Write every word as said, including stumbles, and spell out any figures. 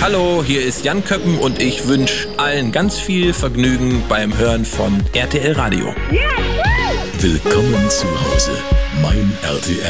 Hallo, hier ist Jan Köppen und ich wünsche allen ganz viel Vergnügen beim Hören von R T L Radio. Willkommen zu Hause, mein R T L.